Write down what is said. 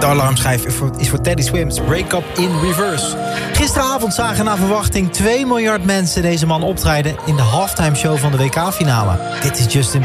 De alarmschijf is voor Teddy Swims Break Up in Reverse. Gisteravond zagen naar verwachting 2 miljard mensen deze man optreden in de halftime show van de WK-finale. Dit is Justin